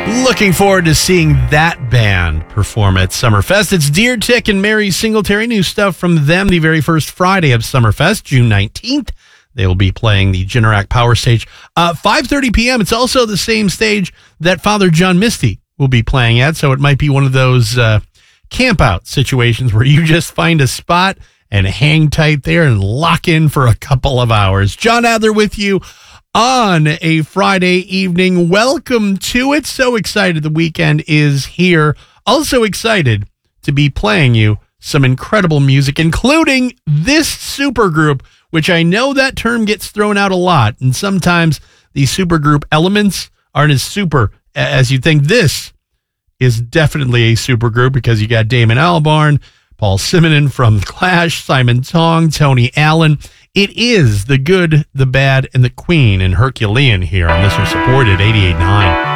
Looking forward to seeing that band perform at Summerfest. It's Deer Tick and Mary Singletary. New stuff from them the very first Friday of Summerfest, June 19th. They will be playing the Generac Power Stage. 5:30 p.m. It's also the same stage that Father John Misty will be playing at, so it might be one of those camp-out situations where you just find a spot and hang tight there and lock in for a couple of hours. John Adler with you on a Friday evening. Welcome to it. So excited the weekend is here. Also excited to be playing you some incredible music, including this supergroup, which I know that term gets thrown out a lot, and sometimes the supergroup elements aren't as super as you think. This is definitely a supergroup because you got Damon Albarn, Paul Simonon from Clash, Simon Tong, Tony Allen. It is the good, the bad, and the Queen in Herculean here on listener supported 88.9.